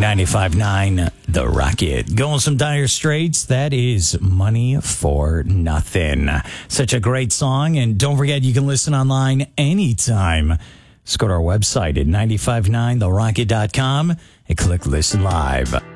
95.9 The Rocket. Going some Dire Straits, that is Money for Nothing. Such a great song, and don't forget you can listen online anytime. Just go to our website at 959therocket.com and click Listen Live.